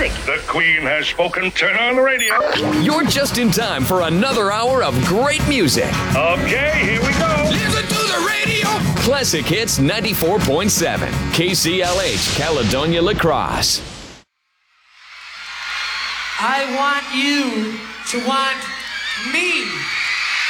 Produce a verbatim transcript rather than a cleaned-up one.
music. The Queen has spoken. Turn on the radio. You're just in time for another hour of great music. Okay, here we go. Listen to the radio. Classic Hits ninety-four point seven. K C L H, Caledonia La Crosse. I want you to want me.